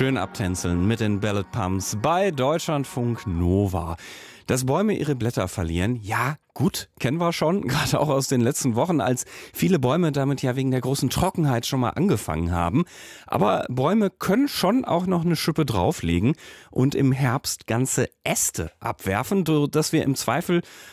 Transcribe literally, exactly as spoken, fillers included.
Schön abtänzeln mit den Ballad Pumps bei Deutschlandfunk Nova. Dass Bäume ihre Blätter verlieren, ja, gut, kennen wir schon, gerade auch aus den letzten Wochen, als viele Bäume damit ja wegen der großen Trockenheit schon mal angefangen haben. Aber Bäume können schon auch noch eine Schippe drauflegen und im Herbst ganze Äste abwerfen, sodass wir im Zweifel